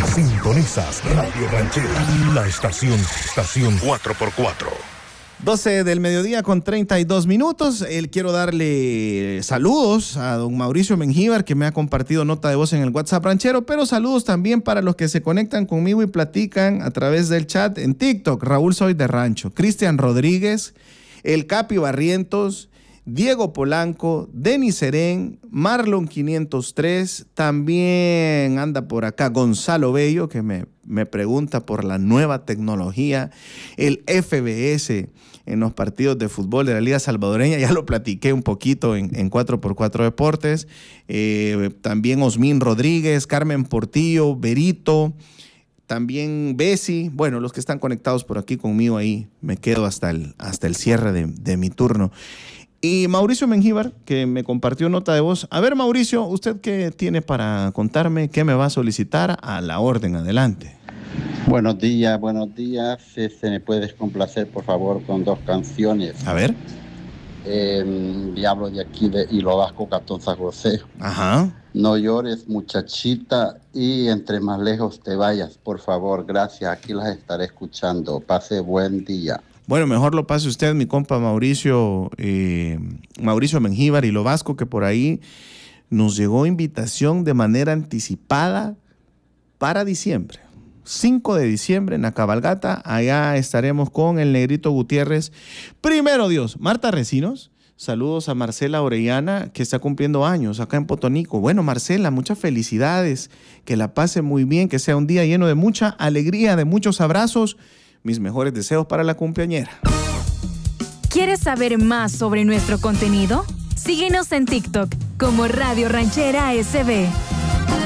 Sintonizas Radio Ranchera, la estación 4x4. 12 del mediodía con 32 minutos. Quiero darle saludos a don Mauricio Mengíbar, que me ha compartido nota de voz en el WhatsApp ranchero, pero saludos también para los que se conectan conmigo y platican a través del chat en TikTok. Raúl Soy de Rancho, Cristian Rodríguez, el Capi Barrientos, Diego Polanco, Denis Serén, Marlon 503, también anda por acá Gonzalo Bello, que me pregunta por la nueva tecnología, el FBS en los partidos de fútbol de la Liga Salvadoreña, ya lo platiqué un poquito en 4x4 Deportes, también Osmin Rodríguez, Carmen Portillo, Berito, también Bessie, bueno, los que están conectados por aquí conmigo ahí, me quedo hasta el cierre de mi turno. Y Mauricio Mengíbar, que me compartió nota de voz. A ver, Mauricio, ¿usted qué tiene para contarme? ¿Qué me va a solicitar? A la orden, adelante. Buenos días. Se me puedes complacer, por favor, con dos canciones. A ver. Diablo de aquí de Hilo Vasco, Cantón San José. Ajá. No llores, muchachita, y entre más lejos te vayas, por favor. Gracias, aquí las estaré escuchando. Pase buen día. Bueno, mejor lo pase usted, mi compa Mauricio Mengíbar y Lo Vasco, que por ahí nos llegó invitación de manera anticipada para diciembre. 5 de diciembre en la cabalgata, allá estaremos con el Negrito Gutiérrez. Primero Dios, Marta Recinos, saludos a Marcela Orellana, que está cumpliendo años acá en Potonico. Bueno, Marcela, muchas felicidades, que la pase muy bien, que sea un día lleno de mucha alegría, de muchos abrazos. Mis mejores deseos para la cumpleañera. ¿Quieres saber más sobre nuestro contenido? Síguenos en TikTok como Radio Ranchera SB.